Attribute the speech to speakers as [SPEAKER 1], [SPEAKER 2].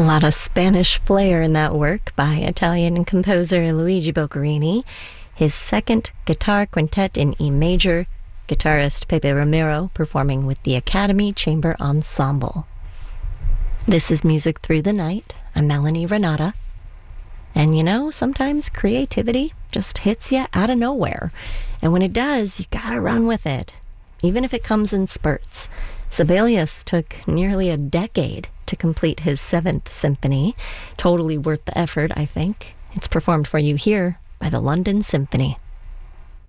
[SPEAKER 1] A lot of Spanish flair in that work by Italian composer Luigi Boccherini. His second guitar quintet in E major, guitarist Pepe Romero performing with the Academy Chamber Ensemble. This is Music Through the Night. I'm Melanie Renata. And you know, sometimes creativity just hits you out of nowhere. And when it does, you gotta run with it, even if it comes in spurts. Sibelius took nearly a decade to complete his 7th symphony. Totally worth the effort, I think. It's performed for you here by the London Symphony.